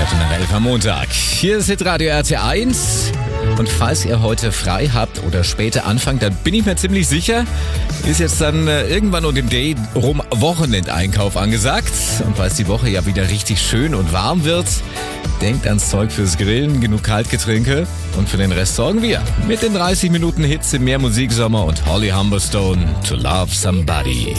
Viertel nach 11 am Montag. Hier ist Hitradio RT1. Und falls ihr heute frei habt oder später anfangt, dann bin ich mir ziemlich sicher, ist jetzt dann irgendwann um den Day rum Wochenendeinkauf angesagt. Und weil es die Woche ja wieder richtig schön und warm wird, denkt ans Zeug fürs Grillen, genug Kaltgetränke und für den Rest sorgen wir. Mit den 30 Minuten Hits im Mehr Musiksommer und Holly Humberstone, To Love Somebody.